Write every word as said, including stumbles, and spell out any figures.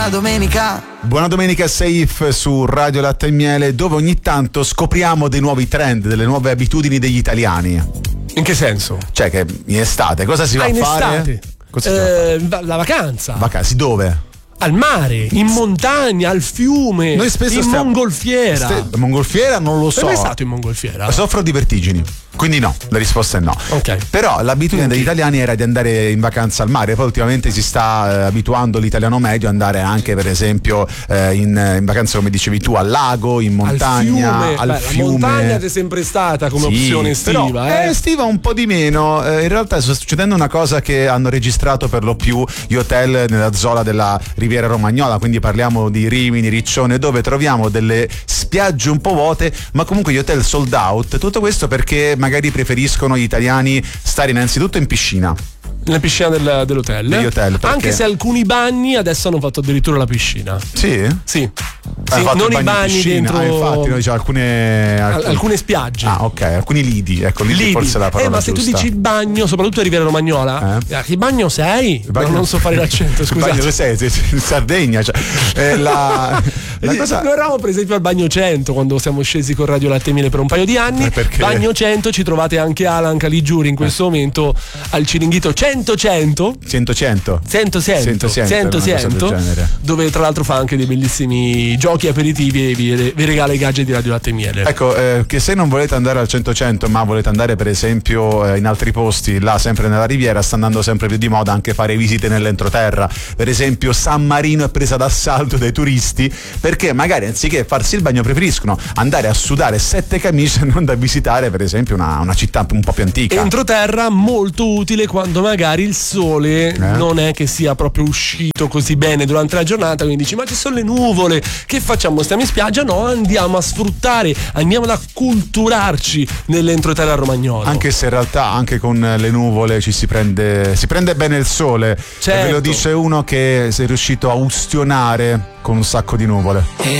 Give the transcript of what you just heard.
buona domenica. Buona domenica Safe su Radio Latte e Miele, dove ogni tanto scopriamo dei nuovi trend, delle nuove abitudini degli italiani. In che senso? Cioè che in estate cosa si va ah, a in fare? Estate. Cosa si eh, va a fare? La vacanza. Vacanze dove? Al mare, in montagna, al fiume, Noi spesso in stiamo... mongolfiera. Ste... Mongolfiera non lo so. Non è stato in mongolfiera? Soffro di vertigini. Quindi no, la risposta è no. Okay. Però l'abitudine okay. degli italiani era di andare in vacanza al mare. Poi ultimamente si sta eh, abituando l'italiano medio ad andare anche per esempio eh, in, in vacanza, come dicevi tu, al lago, in montagna, al fiume, al Beh, fiume. La montagna c'è sempre stata come sì, opzione estiva. Però, eh. eh, estiva un po' di meno. Eh, in realtà sta succedendo una cosa che hanno registrato per lo più gli hotel nella zona della Riviera Romagnola, quindi parliamo di Rimini, Riccione, dove troviamo delle spiagge un po' vuote, ma comunque gli hotel sold out. Tutto questo perché magari preferiscono gli italiani stare innanzitutto in piscina. Nella piscina del, dell'hotel. Degli hotel, perché... Anche se alcuni bagni adesso hanno fatto addirittura la piscina. Sì? Sì. Sì, non i bagni dentro. Ah, infatti, noi diciamo alcune, alcune alcune spiagge. Ah, ok, alcuni lidi, ecco, lidi, lidi. forse è la parola Eh, ma giusta. se tu dici il bagno, soprattutto a Riviera Romagnola, eh? che bagno sei? Il bagno... No, non so fare l'accento, scusa. Il bagno dove sei? In Sardegna, cioè. Eh, la, la cosa... Noi eravamo per esempio al bagno cento quando siamo scesi con Radio Latte e Miele per un paio di anni. Perché? Bagno cento, ci trovate anche Alan Caligiuri in questo eh. momento al Ciringhito cento cento cento cento cento cento cento cento dove tra l'altro fa anche dei bellissimi giochi aperitivi e vi, vi regala i gadget di Radio Latte e Miele. Ecco, eh, che se non volete andare al cento cento ma volete andare per esempio eh, in altri posti, là sempre nella Riviera, sta andando sempre più di moda anche fare visite nell'entroterra. Per esempio San Marino è presa d'assalto dai turisti perché magari anziché farsi il bagno preferiscono andare a sudare sette camicie e non da visitare per esempio una, una città un po' più antica. Entroterra molto utile quando magari il sole eh? non è che sia proprio uscito così bene durante la giornata, quindi dici ma ci sono le nuvole, che facciamo? Stiamo in spiaggia? No, andiamo a sfruttare, andiamo ad acculturarci nell'entroterra romagnolo. Anche se in realtà anche con le nuvole ci si prende si prende bene il sole, certo. E ve lo dice uno che si è riuscito a ustionare con un sacco di nuvole.